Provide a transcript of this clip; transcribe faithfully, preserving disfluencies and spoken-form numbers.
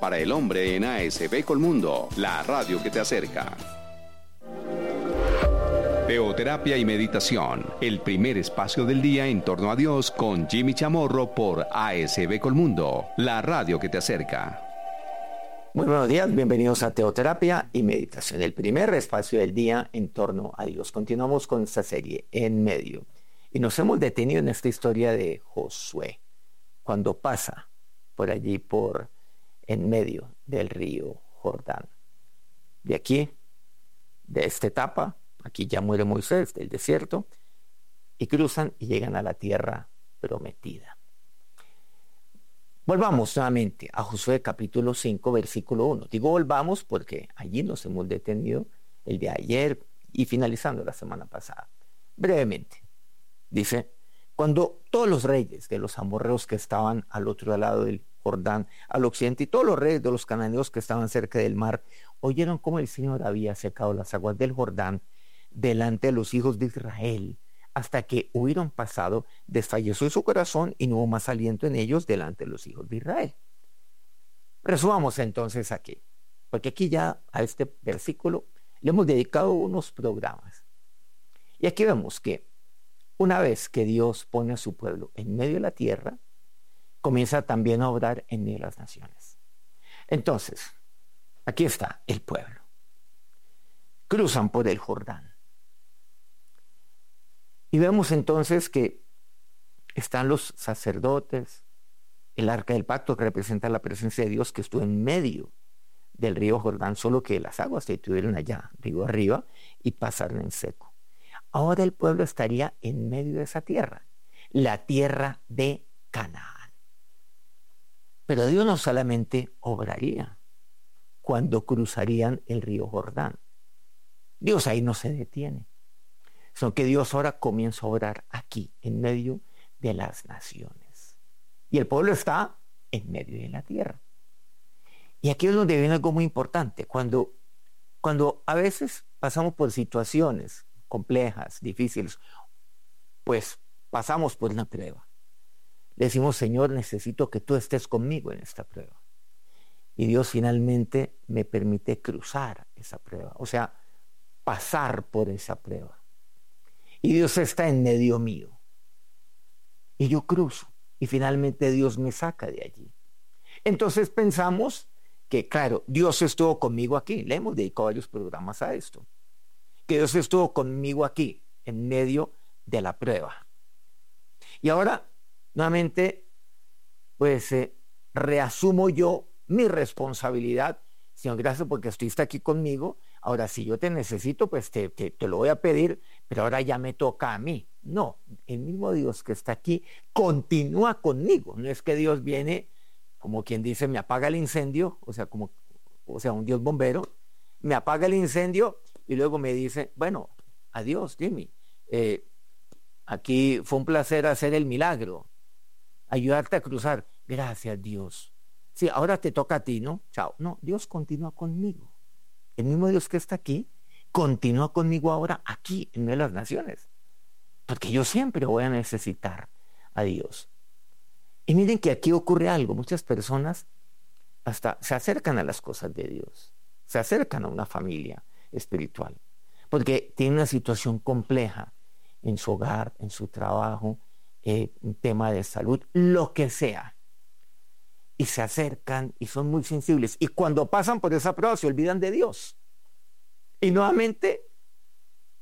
para el hombre en A S B Colmundo, la radio que te acerca. Teoterapia y meditación, el primer espacio del día en torno a Dios con Jimmy Chamorro por A S B Colmundo, la radio que te acerca. Muy buenos días, bienvenidos a Teoterapia y Meditación, el primer espacio del día en torno a Dios. Continuamos con esta serie En Medio y nos hemos detenido en esta historia de Josué, cuando pasa por allí, por en medio del río Jordán. De aquí, de esta etapa, aquí ya muere Moisés del desierto, y cruzan y llegan a la tierra prometida. Volvamos nuevamente a Josué capítulo cinco, versículo uno. Digo volvamos porque allí nos hemos detenido el de ayer y finalizando la semana pasada. Brevemente, dice, cuando todos los reyes de los amorreos que estaban al otro lado del Jordán, al occidente, y todos los reyes de los cananeos que estaban cerca del mar, oyeron cómo el Señor había secado las aguas del Jordán delante de los hijos de Israel, hasta que hubieron pasado, desfalleció su corazón y no hubo más aliento en ellos delante de los hijos de Israel. Resumamos entonces aquí, porque aquí ya a este versículo le hemos dedicado unos programas. Y aquí vemos que una vez que Dios pone a su pueblo en medio de la tierra, comienza también a obrar en medio de las naciones. Entonces, aquí está el pueblo. Cruzan por el Jordán. Y vemos entonces que están los sacerdotes, el arca del pacto que representa la presencia de Dios que estuvo en medio del río Jordán, solo que las aguas se detuvieron allá, río arriba, y pasaron en seco. Ahora el pueblo estaría en medio de esa tierra, la tierra de Canaán. Pero Dios no solamente obraría cuando cruzarían el río Jordán. Dios ahí no se detiene, sino que Dios ahora comienza a obrar aquí, en medio de las naciones. Y el pueblo está en medio de la tierra. Y aquí es donde viene algo muy importante. Cuando, cuando a veces pasamos por situaciones complejas, difíciles, pues pasamos por una prueba. Le decimos, Señor, necesito que tú estés conmigo en esta prueba. Y Dios finalmente me permite cruzar esa prueba, o sea, pasar por esa prueba. Y Dios está en medio mío. Y yo cruzo. Y finalmente Dios me saca de allí. Entonces pensamos que, claro, Dios estuvo conmigo aquí. Le hemos dedicado varios programas a esto. Que Dios estuvo conmigo aquí, en medio de la prueba. Y ahora, nuevamente, pues eh, reasumo yo mi responsabilidad. Señor, gracias porque estuviste aquí conmigo. Ahora, si yo te necesito, pues te, te, te lo voy a pedir, pero ahora ya me toca a mí. No, el mismo Dios que está aquí continúa conmigo. No es que Dios viene, como quien dice, me apaga el incendio, o sea, como, o sea, un Dios bombero, me apaga el incendio y luego me dice, bueno, adiós, Jimmy. Eh, aquí fue un placer hacer el milagro, ayudarte a cruzar. Gracias, Dios. Sí, ahora te toca a ti, ¿no? Chao. No, Dios continúa conmigo. El mismo Dios que está aquí, continúa conmigo ahora aquí, en medio de las naciones. Porque yo siempre voy a necesitar a Dios. Y miren que aquí ocurre algo. Muchas personas hasta se acercan a las cosas de Dios. Se acercan a una familia espiritual. Porque tienen una situación compleja en su hogar, en su trabajo, eh, un tema de salud, lo que sea. Y se acercan y son muy sensibles. Y cuando pasan por esa prueba se olvidan de Dios. Y nuevamente